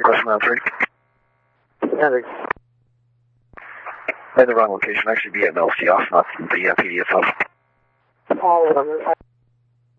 question on 3. Yeah, In the wrong location, actually be at Mel's kiosk, not the PD itself. all of them.